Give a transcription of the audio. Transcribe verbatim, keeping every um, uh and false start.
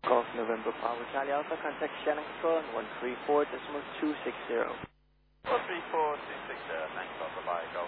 Golf November Papa Charlie Alpha, contact Shannon Control on one three four decimal two six zero. one three four two six zero, thanks, Alpha, bye, Golf.